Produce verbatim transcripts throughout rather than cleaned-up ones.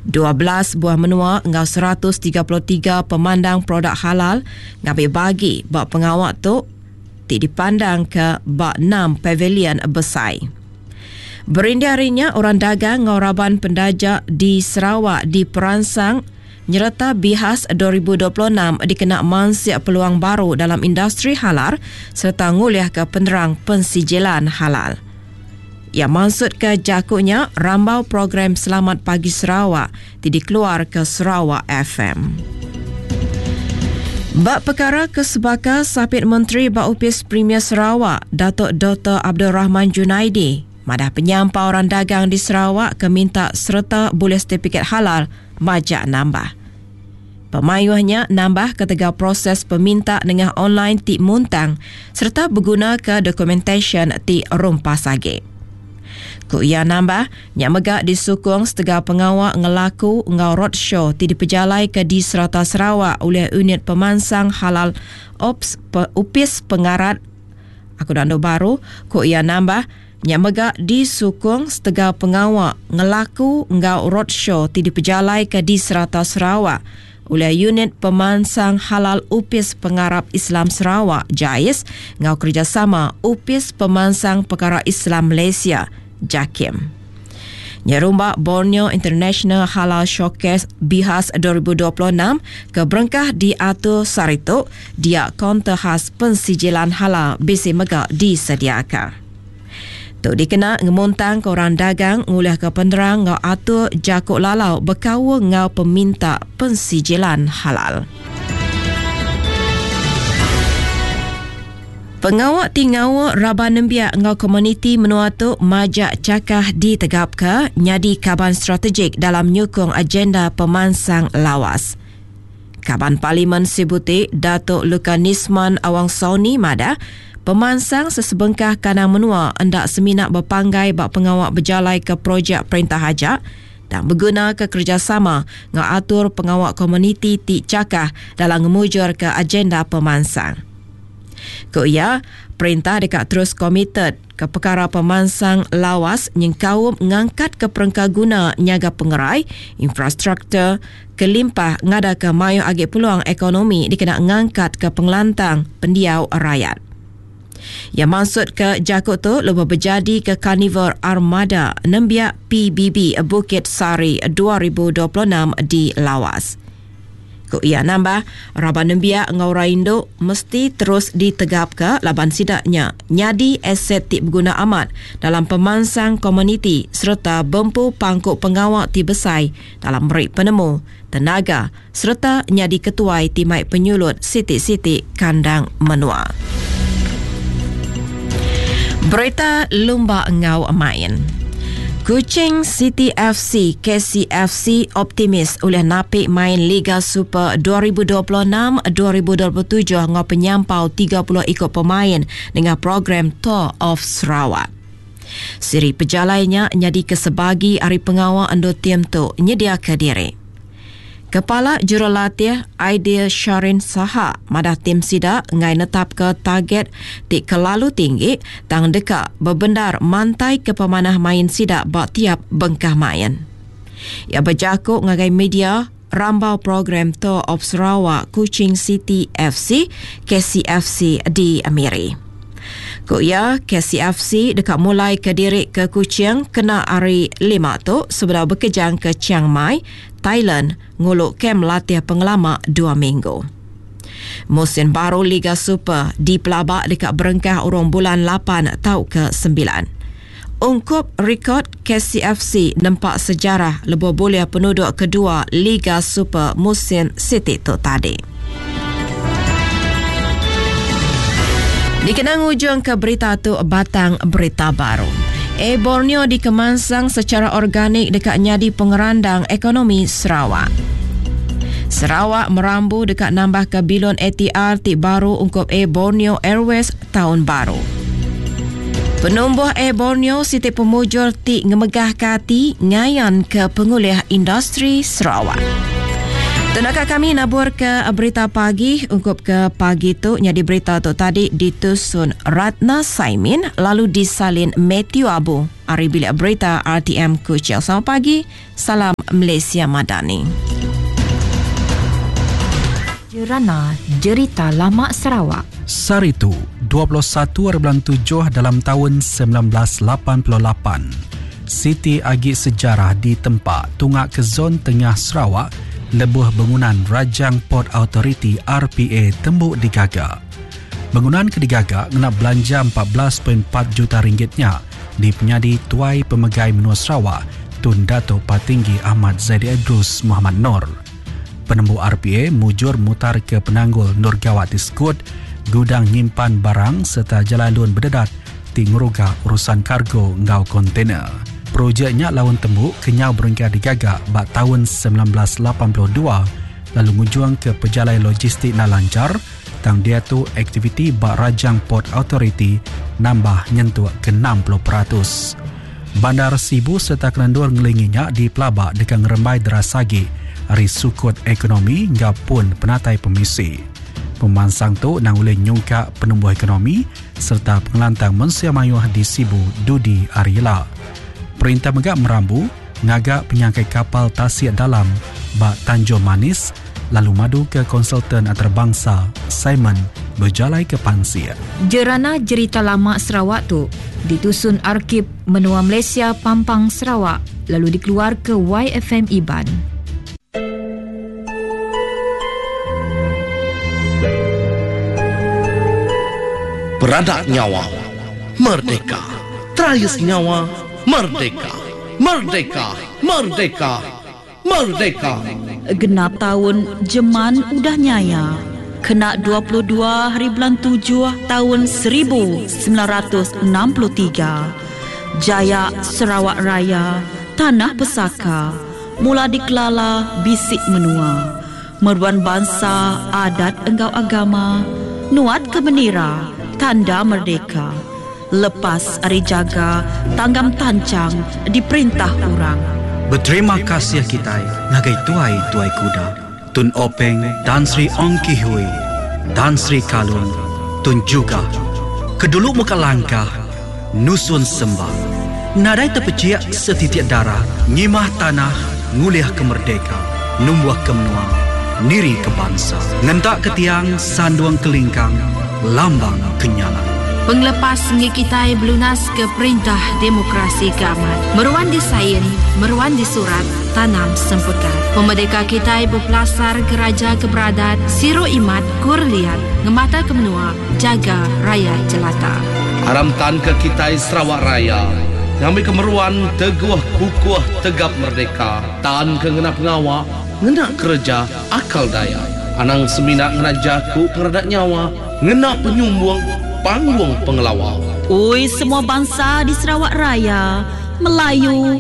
dua belas buah menua ngau seratus tiga puluh tiga pemandang produk halal ngabil bagi bak pengawak tu ti dipandang ke bak enam pavilion besar. Berindia-harinya orang dagang ngau Raban Pendaja di Sarawak diperansang nyerta Bihas dua ribu dua puluh enam dikena mansiap peluang baru dalam industri halal serta nguliah ke penerang pensijilan halal. Yang maksud ke jakutnya rambau program Selamat Pagi Sarawak dikeluar ke Sarawak F M. Bak perkara kesebaka Sapit Menteri Bak Upis Premier Sarawak Datuk Doktor Abdul Rahman Junaidi madah penyampau orang dagang di Sarawak ke minta serta boleh sertifikat halal majak nambah. Pemayuhnya nambah ketiga proses peminta dengan online ti muntang serta berguna ke documentation ti rumpah sage. Ku ia nambah nyak megak disukung setengah pengawak ngelaku ngau roadshow ti diperjalai ke di Serata Sarawak oleh unit pemansang halal Ops pe, Upis Pengarat aku dando baru. Ku ia nambah nyak megak disukung setengah pengawak ngelaku ngau roadshow ti diperjalai ke di Serata Sarawak oleh unit pemansang halal Upis Pengarap Islam Sarawak JAIS ngau kerjasama Upis Pemansang Perkara Islam Malaysia JAKIM. Nyerumbak Borneo International Halal Showcase Bihas dua ribu dua puluh enam ke berengkah di Atur Sarituk dia kaunter khas pensijilan halal bisi megak disediakan. Tu dikena ngemuntang ke orang dagang nguliah ke penerang ngau atur jakuk lalau berkawa ngau peminta pensijilan halal. Pengawak tinggawa Raban Nembiak ngau komuniti menua tu majak cakah ditegap ke nyadi kaban strategik dalam nyukung agenda pemansang lawas. Kaban Parlimen Sibuti Datuk Lukanisman Awang Sauni mada pemansang sesebengkah kanang menua hendak seminat berpanggai bak pengawak berjalai ke projek perintah hajak dan berguna ke kerjasama ngau atur pengawak komuniti ti cakah dalam ngemujur ke agenda pemansang. Ko ia, perintah dekat terus komited ke perkara pemansang lawas yang kaum ngangkat ke perengkah guna nyaga pengerai, infrastruktur, kelimpah ngada ke mayu agak peluang ekonomi dikena ngangkat ke pengelantang pendiau rakyat. Yang maksud ke jakut tu lupa berjadi ke Carnivore Armada Nembiak P B B Bukit Sari dua ribu dua puluh enam di Lawas. Ku ia nambah, Raban Nembiak ngau Raindo mesti terus ditegap ke laban sidaknya nyadi aset ti berguna amat dalam pemansang komuniti serta bempu pangkuk pengawak ti besai dalam merik penemu, tenaga serta nyadi ketuai ti mai penyulut siti-siti kandang menua. Berita lumba ngau main. Kuching City F C K C F C optimis oleh napik main Liga Super dua ribu dua puluh enam dua ribu dua puluh tujuh ngau penyampau tiga puluh ikut pemain dengan program Tour of Sarawak. Siri pejalainya nyadi kesebagi hari pengawal ando tim tu nyedia ke diri. Kepala Jurulatih Aidil Syarin Saha madah tim sida ngai netap ke target ti kelalu tinggi tang dekat berbendar mantai ke pemanah main sida bak tiap bengkah main. Ia berjakuk ngagai media rambau program Tour of Sarawak Kuching City F C K C F C di Amiri. Ko ia K C F C dekat mulai ke diri ke Kuching kena hari lima tu sebelum berkejang ke Chiang Mai, Thailand nguluk kem latih pengelama dua minggu. Musim baru Liga Super dipelabak dekat berengkah urung bulan lapan tau ke sembilan. Ungkup rekod K C F C nampak sejarah lebih boleh penduduk kedua Liga Super musim Siti tu tadi. Dikenang ujung ke berita tu batang berita baru. E Borneo dikemansang secara organik dekat nyadi pengerandang ekonomi Sarawak. Sarawak merambu dekat nambah ke bilon A T R ti baru ungkup E Borneo Airways tahun baru. Penumbuh E Borneo Siti Pemujur ti ngemegah kati ngayan ke pengulih industri Sarawak. Tenaga kami nabur ke berita pagi. Ungkup ke pagi tu nyadi berita tu tadi ditusun Ratna Saimin lalu disalin Matthew Abu. Hari bilik berita R T M Kuching. Selamat pagi. Salam Malaysia Madani. Jerana Jerita Lama Sarawak. Saritu dua puluh satu hari bulan tujuh dalam tahun sembilan belas lapan puluh lapan. Siti Agi Sejarah di tempat Tungak ke Zon Tengah Sarawak, lebuh bangunan Rajang Port Authority R P A tembuk digagak. Bangunan ke digagak kena belanja empat belas perpuluhan empat juta ringgitnya di penyadi Tuai Pemegai Menua Sarawak Tun Datuk Patinggi Ahmad Zaidi Idrus Muhammad Nur. Penembuk R P A mujur mutar ke penanggul Nur Gawat Diskut, gudang nyimpan barang serta jalan lun berdedat di nguruga urusan kargo ngau kontainer. Projeknya lawan tembuk kenyau berengkar digagak bak tahun sembilan belas lapan puluh dua lalu ngujuang ke pejalai logistik na lancar tang dia tu aktiviti bak Rajang Port Authority nambah nyentuh ke enam puluh peratus. Bandar Sibu serta Kelandur ngelinginya di pelabak dekat ngerembai derasagi hari sukut ekonomi hingga pun penatai pemisi. Pemansang tu nang boleh nyungkak penumbuh ekonomi serta pengelantang mensia mayuh di Sibu Dudi Arila. Perintah Megak merambu ngagak penyangkai kapal tasik dalam bak Tanjung Manis lalu madu ke konsultan antarabangsa Simon berjalai ke Pansir. Jerana Jerita Lama Sarawak tu ditusun Arkib Menua Malaysia Pampang Sarawak lalu dikeluar ke Y F M Iban. Beradak nyawa, merdeka. Terayus nyawa, merdeka. Merdeka, merdeka, merdeka. Genap tahun Jeman udah nyaya. Kena dua puluh dua hari bulan tujuh tahun seribu sembilan ratus enam puluh tiga. Jaya Sarawak Raya, Tanah Pesaka, mula dikelala bisik menua. Meruan bangsa, adat enggau agama, nuat kemenira, tanda merdeka. Lepas hari jaga, tanggam tancang diperintah orang. Berterima kasih kita ngagai tuai tuai kuda Tun Openg dan Sri Ong Ki Hui dan Sri Kalun Tun juga kedulu muka langkah nusun sembah nadai terpeciak setitik darah ngimah tanah nguliah kemerdeka numbuh kemenua niri ke bangsa ngentak ketiang sanduang kelingkang lambang kenyalan. Penglepas ngikitai belunas ke perintah demokrasi keamat. Meruan disain, meruan disurat, tanam sempekat. Pemerdeka kitai berpelasar ke raja keberadat, siro imat kur liat, ngemata kemenua, jaga raya jelata. Aram tan ke kitai Sarawak Raya, ngambil kemeruan teguh kukuh tegap merdeka. Tan ke ngena pengawak, ngena kerja akal daya. Anang seminak ngena jaku peradat nyawa, ngena penyumbung panggung pengelawau. Oi semua bangsa di Sarawak Raya, Melayu,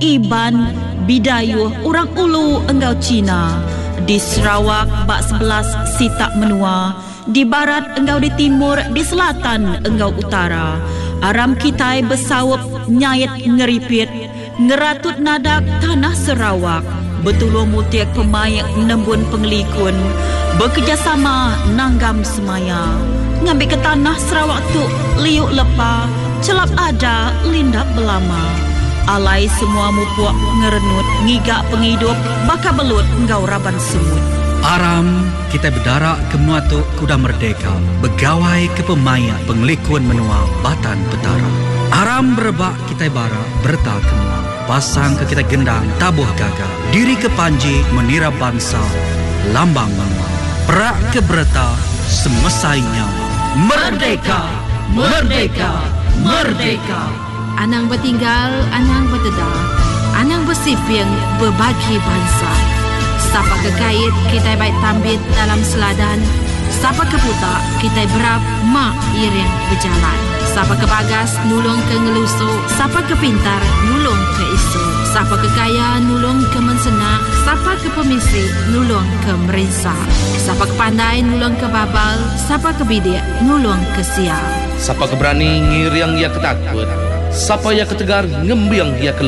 Iban, Bidayuh, orang Ulu enggau Cina. Di Sarawak bak sebelas sitak menua, di barat enggau di timur, di selatan enggau utara. Aram kitai bersawap nyayat ngeripit, ngeratut nadak tanah Sarawak. Betulung mutiak pemayak nembun pengelikun, bekerjasama nanggam semaya. Ngambil ke tanah Sarawak tu liuk lepa, celap ada lindap belama. Alai semua mupuak ngerenut, ngigak penghidup, baka belut engkau raban semut. Aram kita berdarak ke menua tu kuda merdeka, begawai ke pemain pengelikun menua Batan Petara. Aram berebak kita bara berta kemua, pasang ke kita gendang tabuh gagal, diri ke panji menira bangsa, lambang menua. Perak ke berta semesai nyawa. Merdeka, merdeka, merdeka. Anang bertinggal, anang berdedah, anang bersiping berbagi bangsa. Sapa kekait kita baik tambit dalam seladan, sapa keputak kita berap mak iring berjalan. Sapa kebagas nulung ke ngelusuk, sapa kepintar nulung ke isu, sapa kekaya nulung ke mensena, sapa ke pemisik nulung ke merinsa, sapa kepandai nulung ke babal, sapa kebidik nulung ke sial. Sapa keberani ngiriang ia ketakut, sapa ia ketegar ngembiang ia kelembut.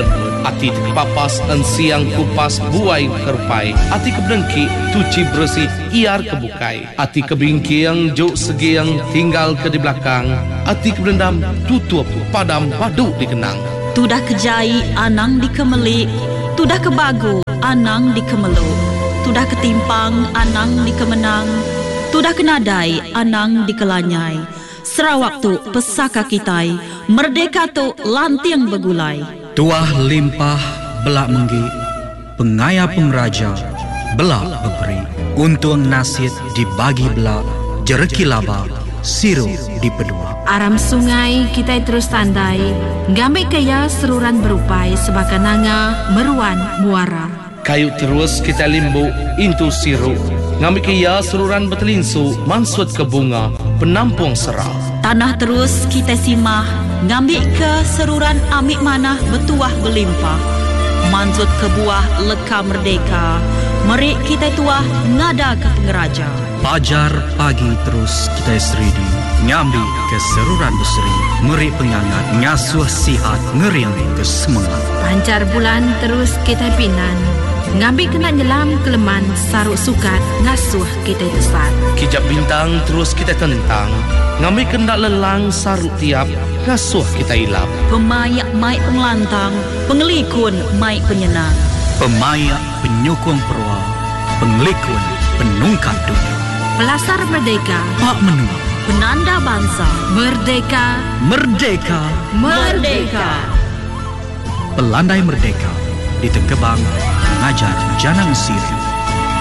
ati terkepapas an siang kupas buai kerpai, ati kebdengki tuci bersih iar kebukai, ati kebingki yang jauh segi yang tinggal ke di belakang, ati kebendam tutup padam padu dikenang. Tudah kejai anang dikemelik, tudah kebagu anang dikemeluk, tudah ketimpang anang dikemenang, tudah kenadai anang dikelanyai. Sarawak tu pesaka kitai, merdeka tu lantiang begulai. Tuah limpah belak menggi, pengaya pengraja belak beberi. Untung nasid dibagi belak, jereki laba siru dipedua. Aram sungai kita terus tandai, ngambek kaya seruran berupai sebagai nanga meruan muara. Kayu terus kita limbu intu siru, ngambil kaya seruran betelinsu mansut ke bunga penampung serah. Tanah terus kita simah, ngambil ke seruran amik manah betuah berlimpah. Mansut ke buah leka merdeka, merik kita tuah ngada ke pengeraja. Pajar pagi terus kita seridi, ngambil ke seruran berseri, merik pengangat, ngasuh sihat, ngeriang ke semangat. Pancar bulan terus kita pinan, ngambil kena nyelam keleman saruk sukat ngasuh kita tesat. Kijap bintang terus kita tentang, ngambil kena lelang saruk tiap ngasuh kita ilap. Pemayak mai pengelantang, pengelikun mai penyenang. Pemayak penyokong perwa, pengelikun penungkat dunia. Pelasar merdeka, Pak menua, Penanda bangsa, merdeka, merdeka, merdeka. Pelandai merdeka di Tengkebang mengajar Janang Siri.